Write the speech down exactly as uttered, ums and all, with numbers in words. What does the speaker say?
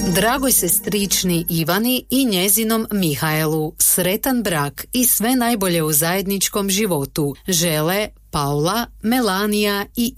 Dragoj sestrični Ivani i njezinom Mihaelu sretan brak i sve najbolje u zajedničkom životu žele Paula, Melanija i